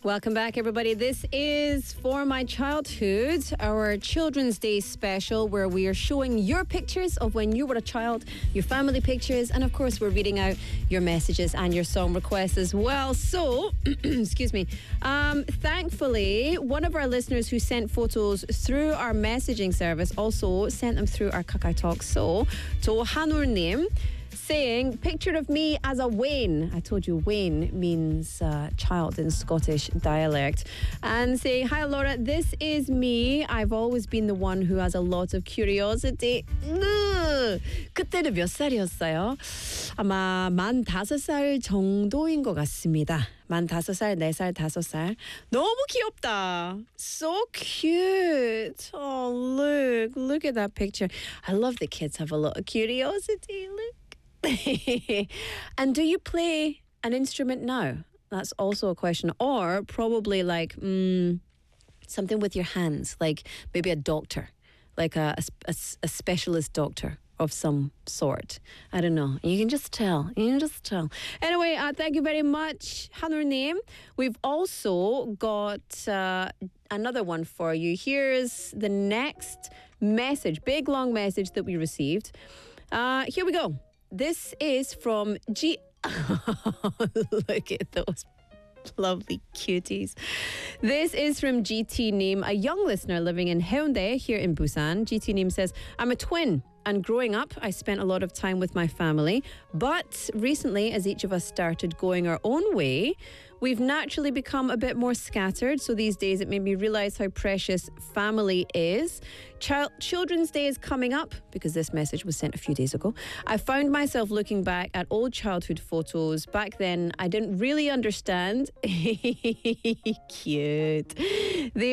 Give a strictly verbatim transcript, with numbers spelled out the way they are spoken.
Welcome back, everybody. This is For My Childhood, our Children's Day special, where we are showing your pictures of when you were a child, your family pictures, and of course, we're reading out your messages and your song requests as well. So, excuse me. Um, thankfully, one of our listeners who sent photos through our messaging service also sent them through our Kakao Talk. So, to Hanurnim, saying, picture of me as a Wayne. I told you Wayne means uh, child in Scottish dialect. And saying, hi Laura, this is me. I've always been the one who has a lot of curiosity. 그때는 몇 살이었어요? 아마 만 다섯 살 정도인 것 같습니다. 만 다섯 살, 네 살, 다섯 살. 너무 귀엽다. So cute. Oh, look. Look at that picture. I love that kids have a lot of curiosity. Look. And do you play an instrument now? That's also a question. Or probably like mm, something with your hands, like maybe a doctor, like a, a, a specialist doctor of some sort. I don't know. You can just tell. You can just tell. Anyway, uh, thank you very much, Hanurnim. We've also got uh, another one for you. Here's the next message, big long message that we received. Uh, here we go. This is from G. Look at those lovely cuties. This is from G T Neem, a young listener living in Haeundae here in Busan. G T Neem says, I'm a twin. And growing up, I spent a lot of time with my family. But recently, as each of us started going our own way, we've naturally become a bit more scattered. So these days, it made me realize how precious family is. Child- Children's Day is coming up because this message was sent a few days ago. I found myself looking back at old childhood photos. Back then, I didn't really understand. Cute. The